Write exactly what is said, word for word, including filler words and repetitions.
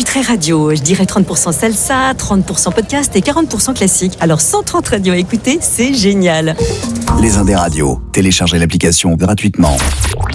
très radio. Je dirais trente pour cent salsa, trente pour cent podcast et quarante pour cent classique. Alors cent trente radios à écouter, c'est génial. Les Indés Radio. Téléchargez l'application gratuitement.